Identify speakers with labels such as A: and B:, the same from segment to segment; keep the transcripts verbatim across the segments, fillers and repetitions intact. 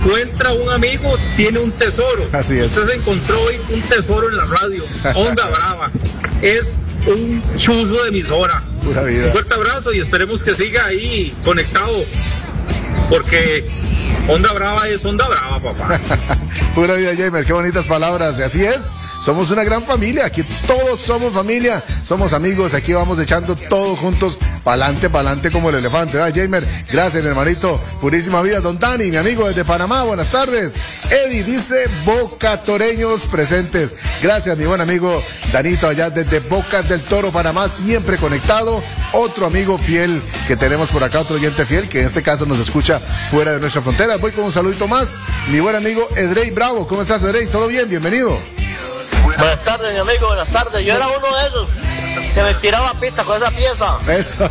A: encuentra un amigo, tiene un tesoro.
B: Así es.
A: Usted se encontró hoy un tesoro en la radio. Onda Brava. Es un chuzo de emisora.
B: Pura vida.
A: Un fuerte abrazo y esperemos que siga ahí conectado. Porque Onda Brava es Onda Brava, papá.
B: Pura vida, Jamer, qué bonitas palabras. Así es, somos una gran familia. Aquí todos somos familia, somos amigos. Aquí vamos echando todos juntos, pa'lante, pa'lante como el elefante. ¿Verdad, Jamer? Gracias, mi hermanito. Purísima vida. Don Dani, mi amigo desde Panamá, buenas tardes. Eddie dice Boca Toreños presentes. Gracias, mi buen amigo Danito, allá desde Bocas del Toro, Panamá, siempre conectado. Otro amigo fiel que tenemos por acá, otro oyente fiel, que en este caso nos escucha fuera de nuestra frontera. Voy con un saludito más. Mi buen amigo Edrey Bravo. ¿Cómo estás, Edrey? ¿Todo bien? Bienvenido.
C: Buenas tardes, mi amigo. Buenas tardes. Yo era uno de esos que me tiraba pista con esa pieza.
B: Eso.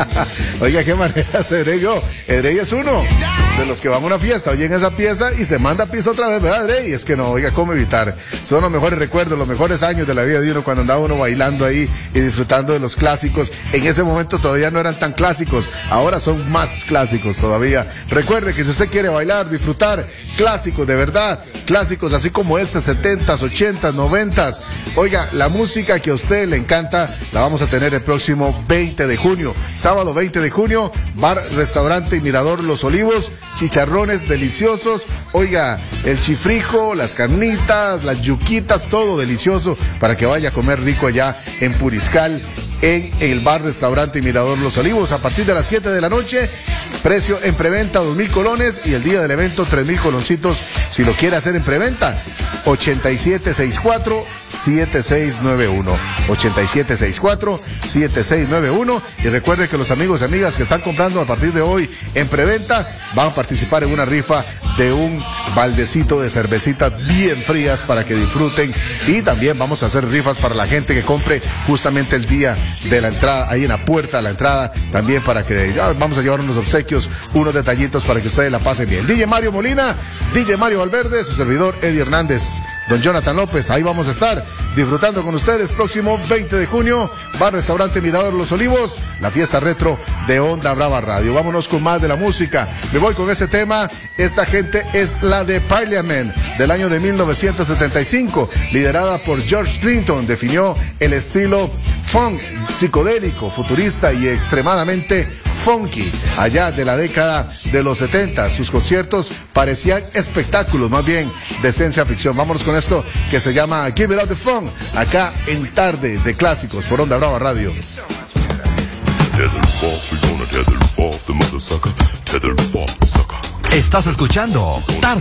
B: Oiga, qué manera, Edrey. Yo, Edrey es uno de los que van a una fiesta, oyen esa pieza y se manda pieza otra vez, ¿verdad, Edrey? Es que no, oiga, ¿cómo evitar? Son los mejores recuerdos, los mejores años de la vida de uno cuando andaba uno bailando ahí y disfrutando de los clásicos. En ese momento todavía no eran tan clásicos, ahora son más clásicos todavía. Recuerde que si usted quiere bailar, disfrutar clásicos de verdad, clásicos así como este, setentas, ochentas, noventas. Oiga, la música que a usted le encanta la vamos a tener el próximo veinte de junio, sábado veinte de junio, bar, restaurante y mirador Los Olivos, chicharrones deliciosos, oiga, el chifrijo, las carnitas, las yuquitas, todo delicioso para que vaya a comer rico allá en Puriscal, en el bar, restaurante y mirador Los Olivos, a partir de las siete de la noche, precio en preventa dos mil colones y el día del evento tres mil coloncitos si lo quiere hacer en preventa. Ochenta y siete sesenta y cuatro setenta y seis noventa y uno, ochenta y siete sesenta y cuatro setenta y seis noventa y uno, y recuerde que los amigos y amigas que están comprando a partir de hoy en preventa van a participar en una rifa de un baldecito de cervecitas bien frías para que disfruten, y también vamos a hacer rifas para la gente que compre justamente el día de la entrada, ahí en la puerta de la entrada, también para que ya vamos a llevar unos obsequios, unos detallitos para que ustedes la pasen bien. D J Mario Molina, D J Mario Valverde, su servidor Eddie Hernández, don Jonathan López, ahí vamos a estar disfrutando con ustedes próximo veinte de junio, bar, restaurante Mirador Los Olivos, la fiesta retro de Onda Brava Radio. Vámonos con más de la música. Me voy con este tema. Esta gente es la de Parliament del año de mil novecientos setenta y cinco, liderada por George Clinton. Definió el estilo funk, psicodélico, futurista y extremadamente funky allá de la década de los setenta. Sus conciertos parecían espectáculos más bien de ciencia ficción. Vámonos con esto que se llama Give It Up the Fun, acá en Tarde de Clásicos por Onda Brava Radio.
D: Estás escuchando Tarde